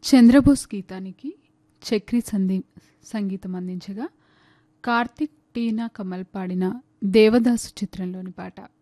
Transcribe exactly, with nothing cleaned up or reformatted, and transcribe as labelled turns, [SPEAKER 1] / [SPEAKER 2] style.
[SPEAKER 1] చంద్రబోస్ గీతానికి చక్రి సందీ సంగీతం అందించగా కార్తిక్ టీనా కమల్ పాడిన దేవదాసు చిత్రంలోని పాట.